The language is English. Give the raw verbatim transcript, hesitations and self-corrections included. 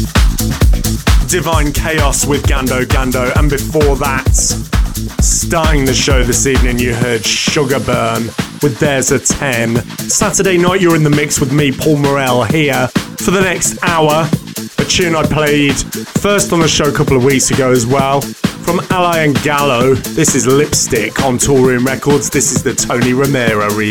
Divine Chaos with Gando Gando, and before that, starting the show this evening, you heard Sugarburn with There's a ten. Saturday night, you're in the mix with me, Paul Morell, here for the next hour. A tune I played first on the show a couple of weeks ago as well, from Ally and Gallo. This is Lipstick on Toolroom Records. This is the Tony Romero remix.